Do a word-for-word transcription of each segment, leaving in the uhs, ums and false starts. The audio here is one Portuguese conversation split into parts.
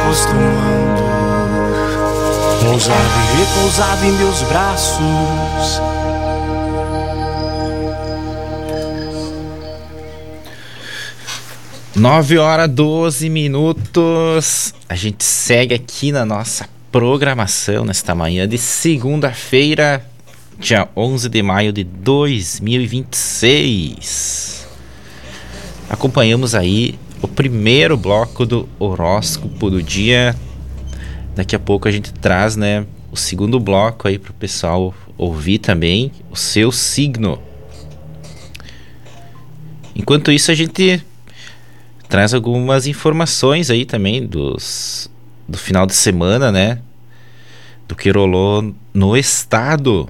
acostumando, pousado e repousado em meus braços. Nove horas, doze minutos. A gente segue aqui na nossa programação nesta manhã de segunda-feira, dia onze de maio de dois mil e vinte e seis. Acompanhamos aí o primeiro bloco do horóscopo do dia. Daqui a pouco a gente traz, né, o segundo bloco aí pro pessoal ouvir também o seu signo. Enquanto isso, a gente traz algumas informações aí também dos, do final de semana, né? Do que rolou no estado.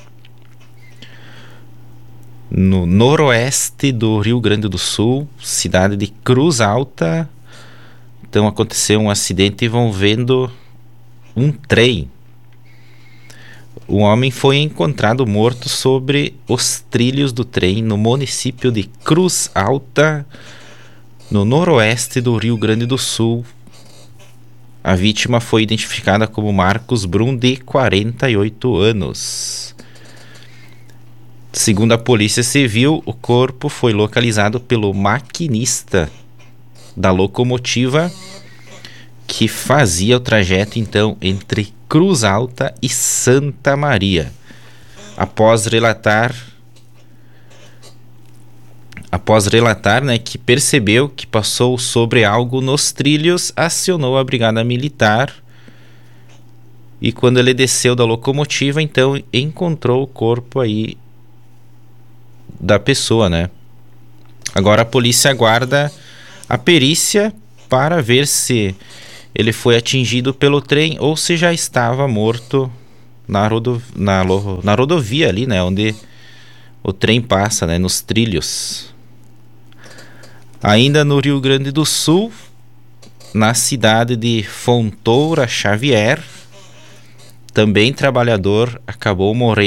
No noroeste do Rio Grande do Sul, cidade de Cruz Alta. Então aconteceu um acidente envolvendo um trem. Um homem foi encontrado morto sobre os trilhos do trem no município de Cruz Alta, no noroeste do Rio Grande do Sul. A vítima foi identificada como Marcos Brum, de quarenta e oito anos. Segundo a Polícia Civil, o corpo foi localizado pelo maquinista da locomotiva que fazia o trajeto então entre Cruz Alta e Santa Maria. Após relatar Após relatar, né, que percebeu que passou sobre algo nos trilhos, acionou a brigada militar e quando ele desceu da locomotiva, então encontrou o corpo aí da pessoa, né? Agora a polícia aguarda a perícia para ver se ele foi atingido pelo trem ou se já estava morto na, rodo, na, na rodovia ali, né, onde o trem passa, né, nos trilhos. Ainda no Rio Grande do Sul, na cidade de Fontoura Xavier, também trabalhador acabou morrendo